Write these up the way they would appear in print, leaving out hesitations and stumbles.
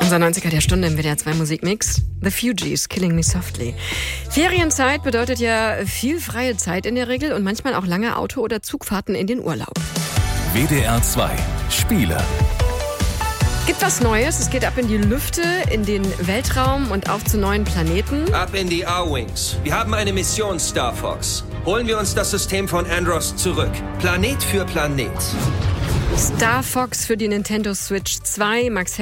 Unser 90er der Stunde im WDR 2 Musikmix. The Fugees, Killing Me Softly. Ferienzeit bedeutet ja viel freie Zeit in der Regel und manchmal auch lange Auto- oder Zugfahrten in den Urlaub. WDR 2 Spiele. Gibt was Neues, es geht ab in die Lüfte, in den Weltraum und auf zu neuen Planeten. Ab in die A-Wings. Wir haben eine Mission, Star Fox. Holen wir uns das System von Andros zurück. Planet für Planet. Star Fox für die Nintendo Switch 2, Max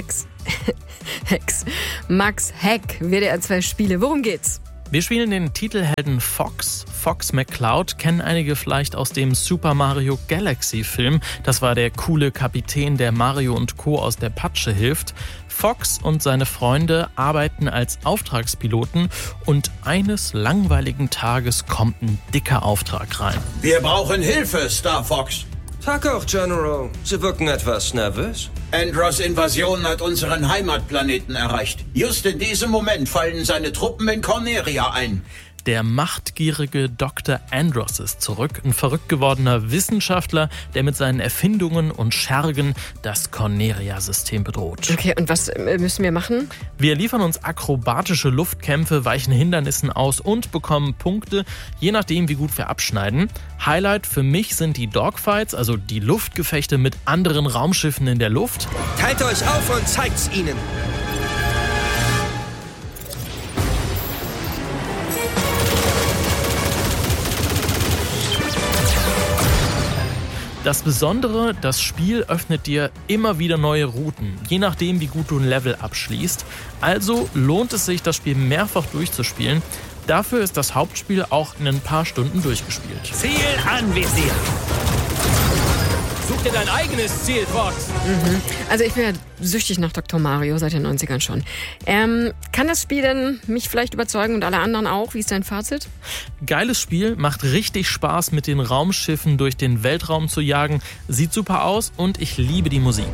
Heck, WDR 2 Spiele. Worum geht's? Wir spielen den Titelhelden Fox. Fox McCloud kennen einige vielleicht aus dem Super Mario Galaxy Film. Das war der coole Kapitän, der Mario und Co. aus der Patsche hilft. Fox und seine Freunde arbeiten als Auftragspiloten und eines langweiligen Tages kommt ein dicker Auftrag rein. Wir brauchen Hilfe, Star Fox. Tag auch, General. Sie wirken etwas nervös. Andros Invasion hat unseren Heimatplaneten erreicht. Just in diesem Moment fallen seine Truppen in Corneria ein. Der machtgierige Dr. Andros ist zurück, ein verrückt gewordener Wissenschaftler, der mit seinen Erfindungen und Schergen das Corneria-System bedroht. Okay, und was müssen wir machen? Wir liefern uns akrobatische Luftkämpfe, weichen Hindernissen aus und bekommen Punkte, je nachdem wie gut wir abschneiden. Highlight für mich sind die Dogfights, also die Luftgefechte mit anderen Raumschiffen in der Luft. Teilt euch auf und zeigt's ihnen. Das Besondere, das Spiel öffnet dir immer wieder neue Routen, je nachdem wie gut du ein Level abschließt. Also lohnt es sich, das Spiel mehrfach durchzuspielen. Dafür ist das Hauptspiel auch in ein paar Stunden durchgespielt. Ziel anvisiert! Such dir dein eigenes Ziel, Fox! Also ich bin ja süchtig nach Dr. Mario seit den 90ern schon. Kann das Spiel denn mich vielleicht überzeugen und alle anderen auch? Wie ist dein Fazit? Geiles Spiel, macht richtig Spaß, mit den Raumschiffen durch den Weltraum zu jagen. Sieht super aus und ich liebe die Musik.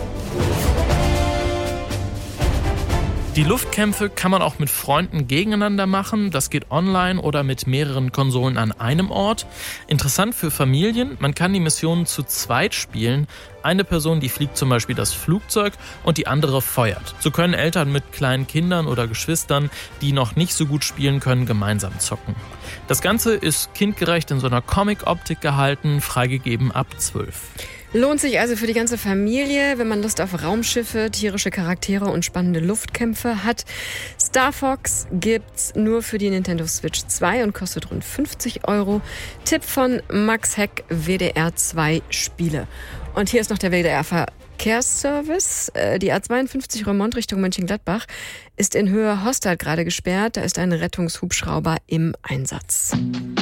Die Luftkämpfe kann man auch mit Freunden gegeneinander machen. Das geht online oder mit mehreren Konsolen an einem Ort. Interessant für Familien, man kann die Missionen zu zweit spielen. Eine Person, die fliegt zum Beispiel das Flugzeug und die andere feuert. So können Eltern mit kleinen Kindern oder Geschwistern, die noch nicht so gut spielen können, gemeinsam zocken. Das Ganze ist kindgerecht in so einer Comic-Optik gehalten, freigegeben ab 12. Lohnt sich also für die ganze Familie, wenn man Lust auf Raumschiffe, tierische Charaktere und spannende Luftkämpfe hat. Star Fox gibt's nur für die Nintendo Switch 2 und kostet rund 50 €. Tipp von Max Heck, WDR 2 Spiele. Und hier ist noch der WDR Verkehrsservice. Die A52 Remont Richtung Mönchengladbach ist in Höhe Hostad gerade gesperrt. Da ist ein Rettungshubschrauber im Einsatz.